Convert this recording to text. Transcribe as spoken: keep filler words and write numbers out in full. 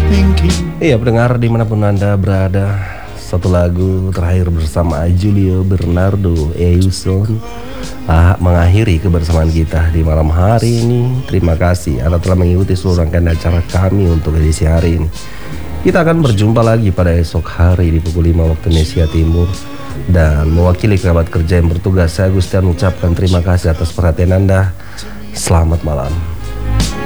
Iya pendengar dimanapun Anda berada, satu lagu terakhir bersama Julio Bernardo Euson ah, mengakhiri kebersamaan kita di malam hari ini. Terima kasih Anda telah mengikuti seluruh rangkaian acara kami untuk edisi hari ini. Kita akan berjumpa lagi pada esok hari di pukul lima waktu Indonesia Timur. Dan mewakili kerabat kerja yang bertugas, saya Gustian mengucapkan terima kasih atas perhatian Anda. Selamat malam.